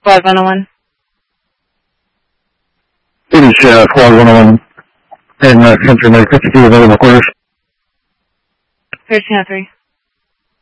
Quad 101. It is Quad 101 and Country Mike 52 available quarters. 1303.